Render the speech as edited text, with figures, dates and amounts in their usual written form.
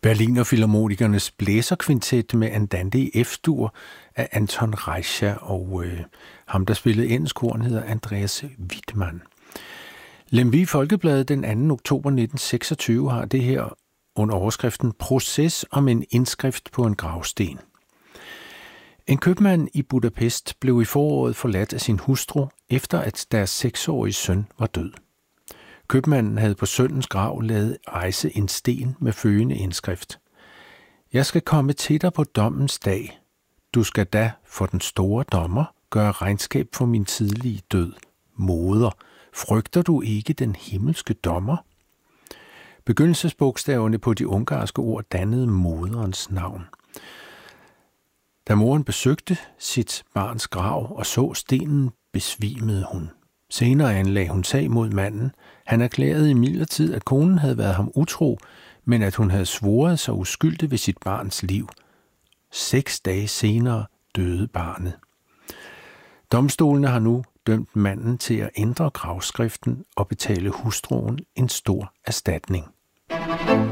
Berlinerfilharmonikernes blæserkvintet med Andante i F-dur af Anton Reicha, og ham, der spillede engelsk horn, hedder Andreas Wittmann. Lemvig Folkeblad den 2. oktober 1926 har det her under overskriften Proces om en indskrift på en gravsten. En købmand i Budapest blev i foråret forladt af sin hustru, efter at deres 6-årige søn var død. Købmanden havde på sønnens grav ladet rejse en sten med følgende indskrift: Jeg skal komme til dig på dommens dag. Du skal da for den store dommer gøre regnskab for min tidlige død. Moder, frygter du ikke den himmelske dommer? Begyndelsesbogstaverne på de ungarske ord dannede moderens navn. Da moren besøgte sit barns grav og så stenen, besvimede hun. Senere anlagde hun sag mod manden. Han erklærede imidlertid, at konen havde været ham utro, men at hun havde svoret sig uskyldig ved sit barns liv. 6 dage senere døde barnet. Domstolene har nu dømt manden til at ændre gravskriften og betale hustruen en stor erstatning.